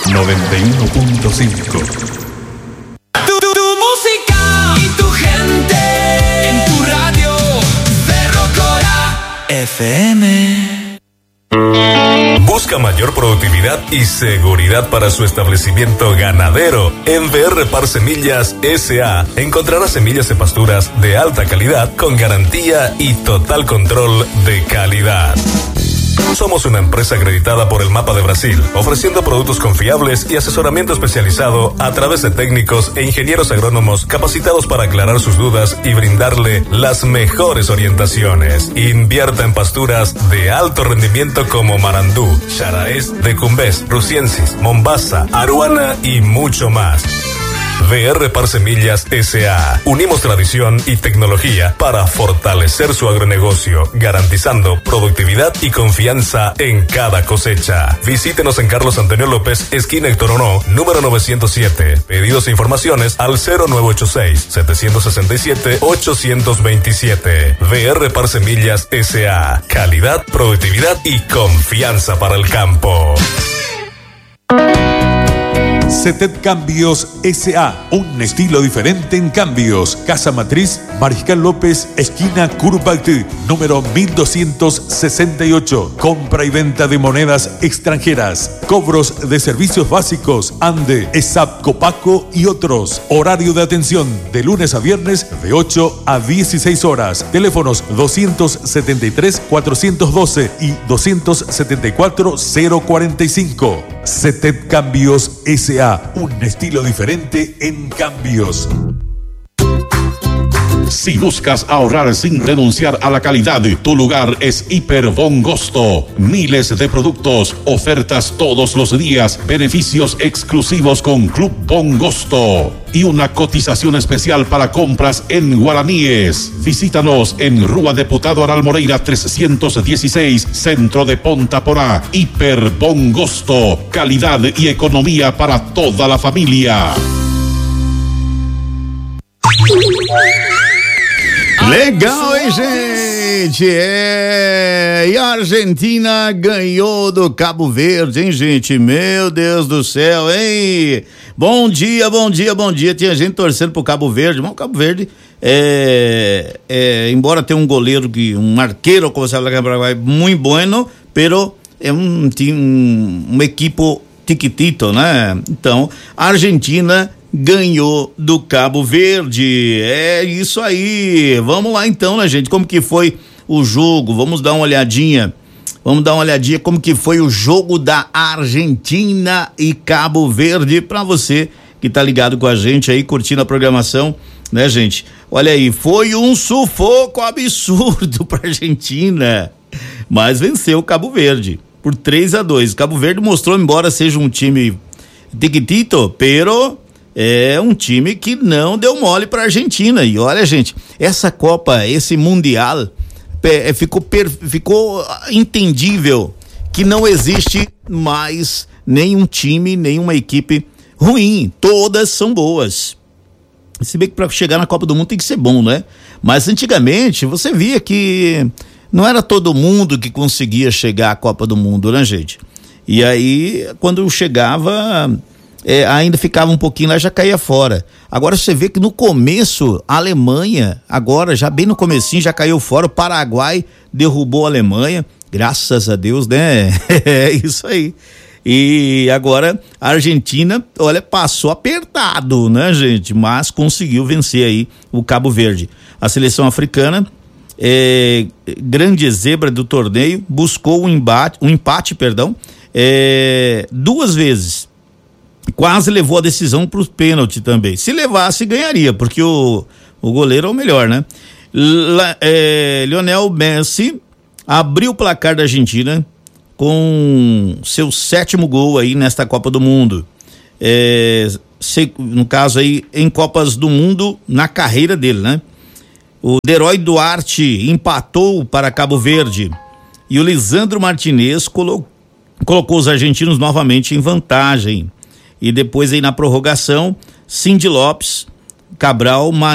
91.5. Tu música y tu gente en tu radio Ferrocora FM. Busca mayor productividad y seguridad para su establecimiento ganadero. En VR Par Semillas S.A. encontrará semillas de pasturas de alta calidad con garantía y total control de calidad. Somos una empresa acreditada por el Mapa de Brasil, ofreciendo productos confiables y asesoramiento especializado a través de técnicos e ingenieros agrónomos capacitados para aclarar sus dudas y brindarle las mejores orientaciones. Invierta en pasturas de alto rendimiento como Marandú, Xaraes, Decumbés, Rusiensis, Mombasa, Aruana y mucho más. VR Par Semillas S.A. Unimos tradición y tecnología para fortalecer su agronegocio, garantizando productividad y confianza en cada cosecha. Visítenos en Carlos Antonio López, esquina Héctor Ono, número 907. Pedidos e informaciones al 0986-767-827. VR Par Semillas S.A. Calidad, productividad y confianza para el campo. CETEP Cambios S.A. Un estilo diferente en cambios. Casa Matriz, Mariscal López, esquina Curupaytí, número 1268. Compra y venta de monedas extranjeras. Cobros de servicios básicos. ANDE, ESAP, Copaco y otros. Horario de atención de lunes a viernes de 8 a 16 horas. Teléfonos 273-412 y 274-045. CETEP Cambios S.A. Un estilo diferente en cambios. Si buscas ahorrar sin renunciar a la calidad, tu lugar es Hiper Bongosto. Miles de productos, ofertas todos los días, beneficios exclusivos con Club Bongosto y una cotización especial para compras en guaraníes. Visítanos en Rúa Deputado Aral Moreira 316, Centro de Ponta Porá. Hiper Bongosto, calidad y economía para toda la familia. Legal, hein, gente? E a Argentina ganhou do Cabo Verde, hein, gente? Meu Deus do céu, hein? Bom dia, bom dia, bom dia. Tinha gente torcendo pro Cabo Verde, mas o Cabo Verde embora tenha um goleiro, um arqueiro, como se fala aqui no Paraguai, muito bueno, pero é um equipo tiquitito, né? Então, a Argentina ganhou do Cabo Verde. É isso aí. Vamos lá então, né, gente? Como que foi o jogo? Vamos dar uma olhadinha como que foi o jogo da Argentina e Cabo Verde para você que tá ligado com a gente aí, curtindo a programação, né, gente? Olha aí, foi um sufoco absurdo pra Argentina, mas venceu o Cabo Verde por 3-2. Cabo Verde mostrou, embora seja um time tiquitito, pero é um time que não deu mole pra Argentina. E olha, gente, essa Copa, esse Mundial, ficou entendível que não existe mais nenhum time, nenhuma equipe ruim. Todas são boas. Se bem que pra chegar na Copa do Mundo tem que ser bom, né? Mas antigamente você via que não era todo mundo que conseguia chegar à Copa do Mundo, né, gente? E aí, quando chegava, ainda ficava um pouquinho lá, já caía fora. Agora você vê que no começo, a Alemanha, agora já bem no comecinho, já caiu fora. O Paraguai derrubou a Alemanha, graças a Deus, né? É isso aí. E agora a Argentina, olha, passou apertado, né, gente? Mas conseguiu vencer aí o Cabo Verde. A seleção africana, grande zebra do torneio, buscou um empate, duas vezes. Quase levou a decisão para os pênaltis também. Se levasse, ganharia, porque o goleiro é o melhor, né? Lionel Messi abriu o placar da Argentina com seu 7º gol aí nesta Copa do Mundo. No caso aí, em Copas do Mundo, na carreira dele, né? O Deroy Duarte empatou para Cabo Verde e o Lisandro Martinez colocou os argentinos novamente em vantagem. E depois aí na prorrogação, Cindy Lopes, Cabral,